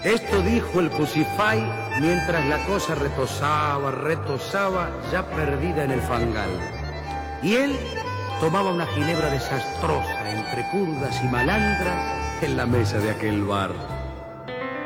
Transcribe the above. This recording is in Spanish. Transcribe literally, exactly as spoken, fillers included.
Esto dijo el Cusify mientras la cosa retosaba, retosaba, ya perdida en el fangal. Y él tomaba una ginebra desastrosa entre purgas y malandras en la mesa de aquel bar.